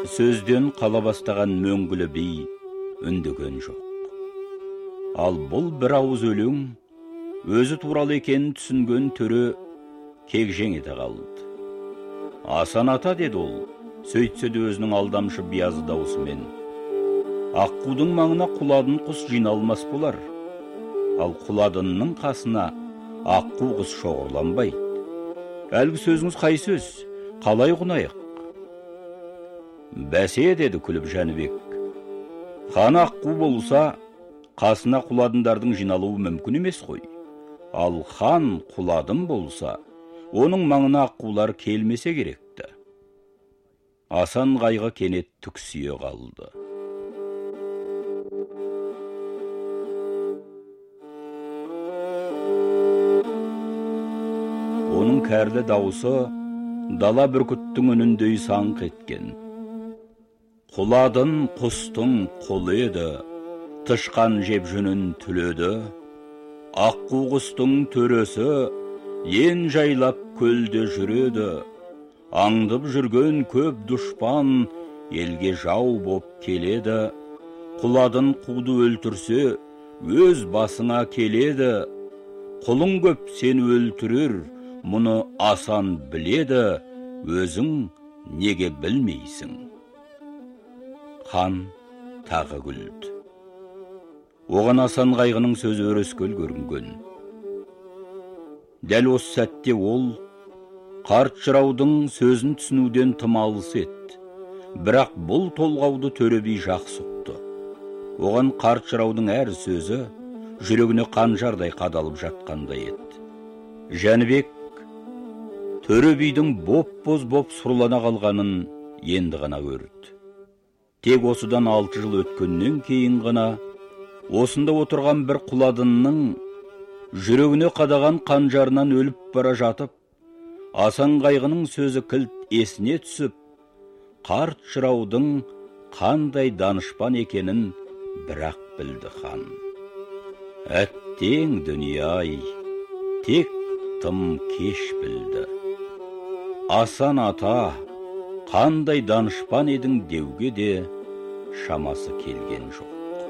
сөзден қала бастаған мөңгілі би үндеген жоқ. Ал бұл бір ауыз өлең өзі туралы екенін түсінген төрі кегжең ете қалды. Асан ата, деді ол, сөйтсе де өзінің алдамшы биязы даусымен. Аққудың маңына құладын құс жиналмас болар, ал құладынның қасына аққу құс шоғырланбайды. Әлгі сөзіңіз қай сөз, қалай құнайық? Бәсе, деді күліп Жәнібек. Хан аққу болса, қасына құладындардың жиналуы мүмкін емес қой. Ал хан құладын болса, оның маңына аққулар келмесе керекті. Асан қайғы кенет түксие қалды. Оның кәрлі дауысы дала бүркіттің үніндей саңқ еткен. Құладын құстың құлы еді, тышқан жеп жүнін түледі. Аққу құстың төресі ен жайлап көлде жүреді. Аңдып жүрген көп дұшпан елге жау боп келеді. Құладын қуды өлтірсе өз басыңа келеді. Құлың көп сені өлтірер, мұны асан біледі. Өзің неге білмейсің? Хан тағы күлді. Оған асан қайғының сөзі өрескел көрінген. Дәл осы сәтте ол қарт жыраудың сөзін түсінуден тым алыс еді. Бірақ бұл толғауды Төре би жақсы ұқты. Оған қарт жыраудың әр сөзі жүрегіне қанжардай қадалып жатқандай еді. Жәнібек Төре бидің боп-боз боп сұрлана қалғанын енді ғана көрді. Тек осыдан 6 жыл өткеннен кейін ғана осында отырған бір құладынның жүрегіне қадаған қанжарынан өліп бара жатып, асан қайғының сөзі кілт есіне түсіп, қарт жыраудың қандай данышпан екенін бірақ білді хан. Әттең дүние-ай, тек тым кеш білді. Асан ата, қандай данышпан едің деуге де шамасы келген жоқ.